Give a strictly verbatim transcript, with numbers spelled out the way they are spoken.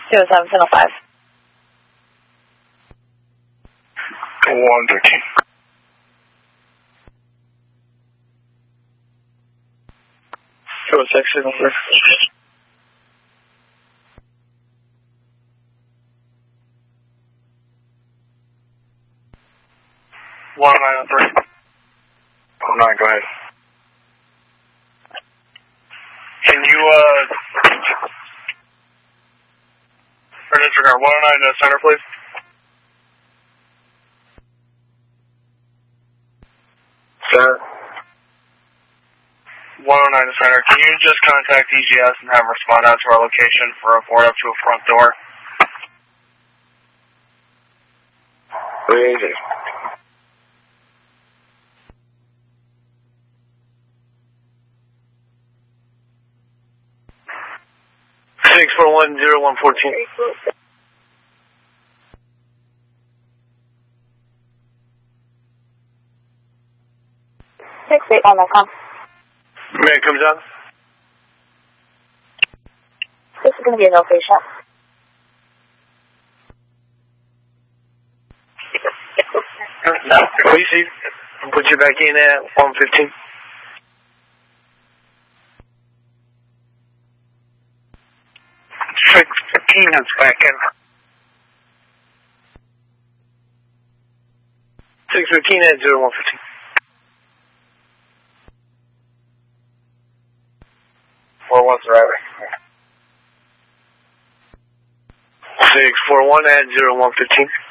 zero seven seven five. one thirteen. Zero six signal clear. One nine on three. One nine, go ahead. Can you uh or disregard one nine to center, please? Center. one oh nine to center. Can you just contact D G S and have them respond out to our location for a board up to a front door? Easy. Six four one zero one fourteen. Six eight one com. Man comes on. This is going to be a no patient. Please see. I'll put you back in at one fifteen. Six fifteen, that's back in. Six fifteen at zero one fifteen. Four one's driving. Six four one at zero one fifteen.